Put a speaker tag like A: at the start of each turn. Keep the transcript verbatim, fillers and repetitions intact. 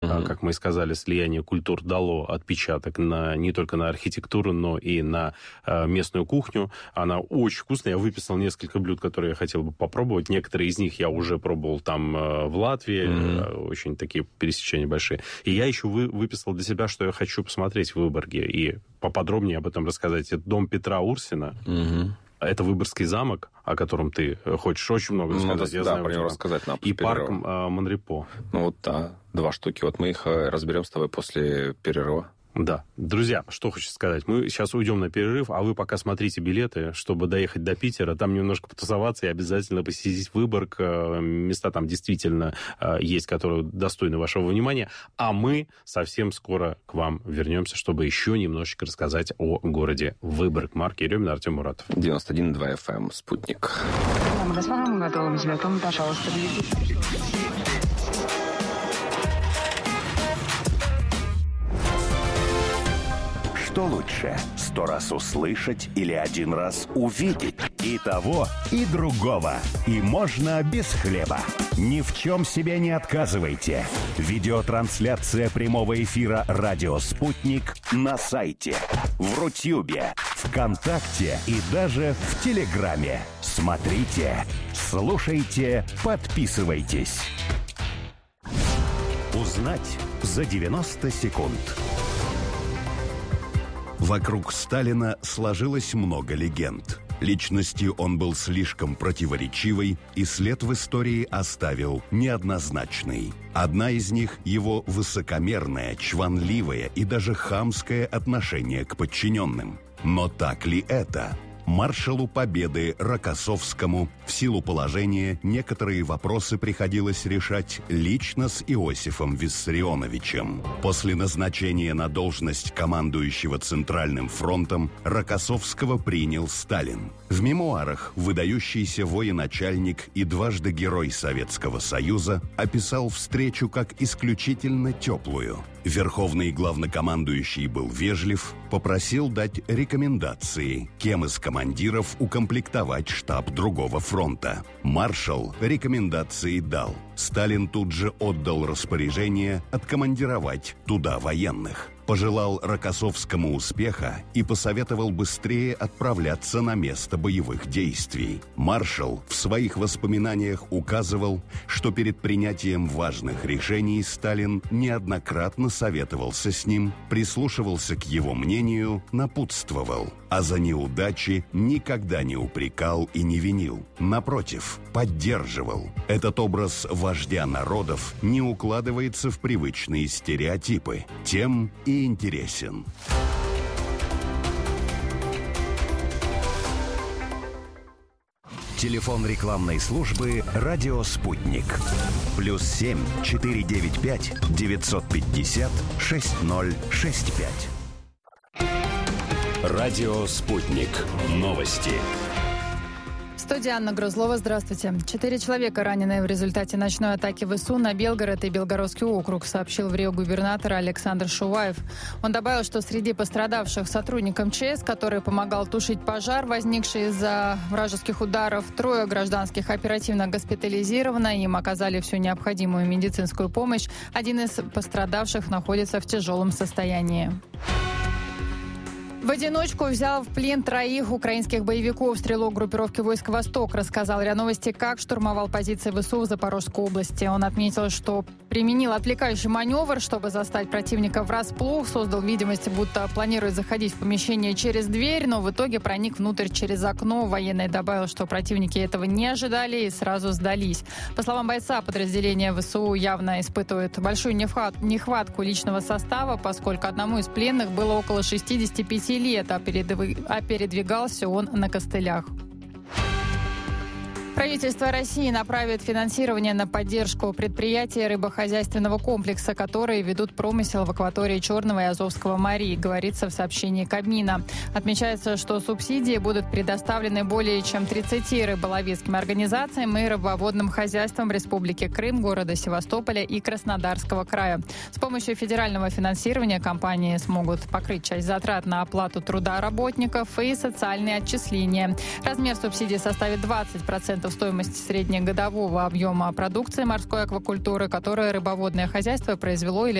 A: Mm-hmm. Как мы и сказали, слияние культур дало отпечаток на, не только на архитектуру, но и на э, местную кухню. Она очень вкусная. Я выписал несколько блюд, которые я хотел бы попробовать. Некоторые из них я уже пробовал там э, в Латвии. Mm-hmm. Очень такие пересечения большие. И я еще вы, выписал для себя, что я хочу посмотреть в Выборге. И поподробнее об этом рассказать. Это дом Петра Урсина. Mm-hmm. Это Выборгский замок, о котором ты хочешь очень много рассказать.
B: Ну, да,
A: я
B: да,
A: знаю,
B: про него рассказать нам.
A: И парк э, Монрепо.
B: Ну, вот, да, два штуки. Вот мы их разберем с тобой после перерыва.
A: Да. Друзья, что хочу сказать. Мы сейчас уйдем на перерыв, а вы пока смотрите билеты, чтобы доехать до Питера, там немножко потусоваться и обязательно посетить Выборг. Места там действительно есть, которые достойны вашего внимания. А мы совсем скоро к вам вернемся, чтобы еще немножечко рассказать о городе Выборг. Марк Еремин, Артем Муратов.
B: девяносто один и два эф эм, Спутник.
C: Готовым взлетом, пожалуйста, влетите.
D: Что лучше, сто раз услышать или один раз увидеть? И того, и другого. И можно без хлеба. Ни в чем себе не отказывайте. Видеотрансляция прямого эфира «Радио Спутник» на сайте, в Рутюбе, ВКонтакте и даже в Телеграме. Смотрите, слушайте, подписывайтесь. Узнать за девяносто секунд. Вокруг Сталина сложилось много легенд. Личностью он был слишком противоречивой, и след в истории оставил неоднозначный. Одна из них – его высокомерное, чванливое и даже хамское отношение к подчиненным. Но так ли это? Маршалу Победы Рокоссовскому в силу положения некоторые вопросы приходилось решать лично с Иосифом Виссарионовичем. После назначения на должность командующего Центральным фронтом Рокоссовского принял Сталин. В мемуарах выдающийся военачальник и дважды Герой Советского Союза описал встречу как исключительно теплую. Верховный главнокомандующий был вежлив, попросил дать рекомендации, кем из командиров укомплектовать штаб другого фронта. Маршал рекомендации дал. Сталин тут же отдал распоряжение откомандировать туда военных. Пожелал Рокоссовскому успеха и посоветовал быстрее отправляться на место боевых действий. Маршал в своих воспоминаниях указывал, что перед принятием важных решений Сталин неоднократно советовался с ним, прислушивался к его мнению, напутствовал, а за неудачи никогда не упрекал и не винил. Напротив, поддерживал. Этот образ вождя народов не укладывается в привычные стереотипы. Тем и интересен. Телефон рекламной службы «Радио Спутник». Плюс семь четыре девять пять девятьсот пятьдесят шесть ноль шесть пять. «Радио Спутник». Новости.
E: Студия Анна Грузлова. Здравствуйте. Четыре человека, раненые в результате ночной атаки ВСУ на Белгород и Белгородский округ, сообщил в РИО губернатор Александр Шуваев. Он добавил, что среди пострадавших сотрудник эм че эс, который помогал тушить пожар, возникший из-за вражеских ударов, трое гражданских оперативно госпитализировано, им оказали всю необходимую медицинскую помощь. Один из пострадавших находится в тяжелом состоянии. В одиночку взял в плен троих украинских боевиков. Стрелок группировки войск «Восток» рассказал РИА Новости, как штурмовал позиции ВСУ в Запорожской области. Он отметил, что применил отвлекающий маневр, чтобы застать противника врасплох, создал видимость, будто планирует заходить в помещение через дверь, но в итоге проник внутрь через окно. Военный добавил, что противники этого не ожидали и сразу сдались. По словам бойца, подразделение ВСУ явно испытывает большую нехватку личного состава, поскольку одному из пленных было около шестидесяти пяти лет, а передвигался он на костылях. Правительство России направит финансирование на поддержку предприятий рыбохозяйственного комплекса, которые ведут промысел в акватории Черного и Азовского морей, говорится в сообщении Кабмина. Отмечается, что субсидии будут предоставлены более чем тридцати рыболовецким организациям и рыбоводным хозяйствам Республики Крым, города Севастополя и Краснодарского края. С помощью федерального финансирования компании смогут покрыть часть затрат на оплату труда работников и социальные отчисления. Размер субсидий составит двадцать процентов стоимости среднегодового объема продукции морской аквакультуры, которую рыбоводное хозяйство произвело или